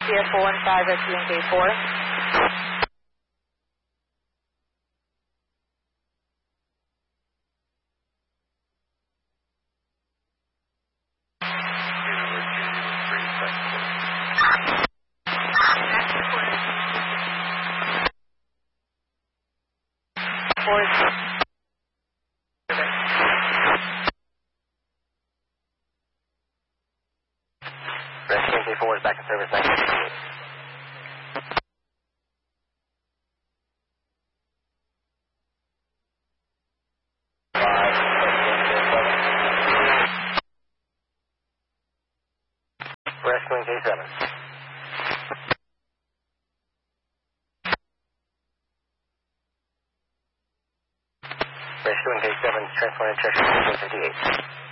CF415 rescuing K4. Rescuing K4 is back in service 958. Rescuing K7. Rescuing K7, transporting Cheshire 58.